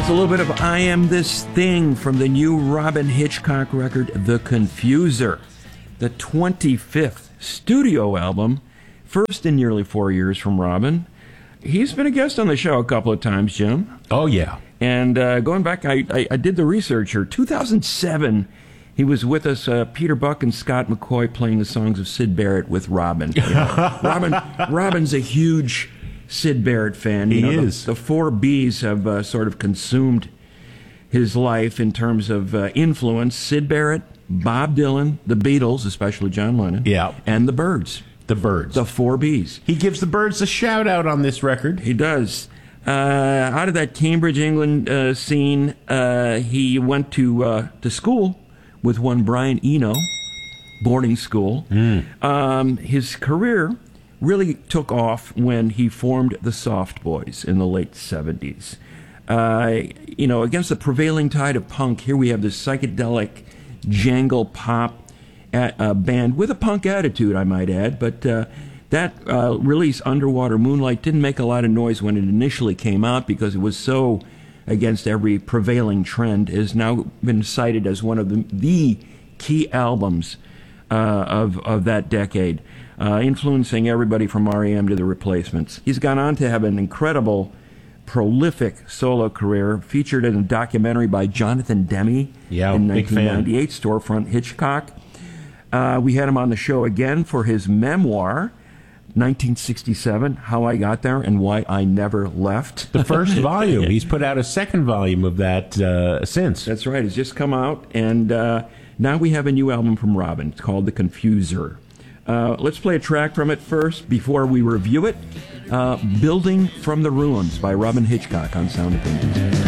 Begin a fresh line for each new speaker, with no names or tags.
It's a little bit of I Am This Thing from the new Robyn Hitchcock record, The Confuser, the 25th studio album, first in nearly 4 years from Robyn. He's been a guest on the show a couple of times, Jim.
Oh, yeah.
And going back, I did the research here. 2007, he was with us, Peter Buck and Scott McCoy, playing the songs of Syd Barrett with Robyn. You know, Robyn's a huge Syd Barrett fan.
He is.
The four Bs have sort of consumed his life in terms of influence. Syd Barrett, Bob Dylan, the Beatles, especially John Lennon, and the Byrds.
The Byrds.
The four Bs.
He gives the Byrds a shout-out on this record.
He does. Out of that Cambridge, England scene, he went to school with one Brian Eno, boarding school. His career really took off when he formed the Soft Boys in the late 70s. Against the prevailing tide of punk, here we have this psychedelic jangle pop band with a punk attitude, I might add, but that release, Underwater Moonlight, didn't make a lot of noise when it initially came out because it was so against every prevailing trend. It has now been cited as one of the key albums of that decade, influencing everybody from R.E.M. to the Replacements. He's gone on to have an incredible, prolific solo career, featured in a documentary by Jonathan Demme in 1998, Storefront Hitchcock. We had him on the show again for his memoir, 1967, How I Got There and Why I Never Left.
The first volume. He's put out a second volume of that since.
That's right. It's just come out, and now we have a new album from Robyn. It's called The Confuser. Let's play a track from it first before we review it. Building from the Ruins by Robyn Hitchcock on Sound Opinions.